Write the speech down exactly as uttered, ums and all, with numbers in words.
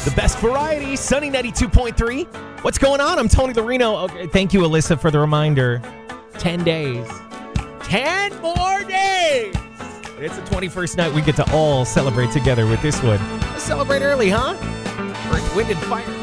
The best variety, Sunny ninety-two point three. What's going on? I'm Tony Larino. Okay, thank you, Alyssa, for the reminder. Ten days. Ten more days! It's the twenty-first night we get to all celebrate together with this one. Let's celebrate early, huh? Earth, Wind, and Fire.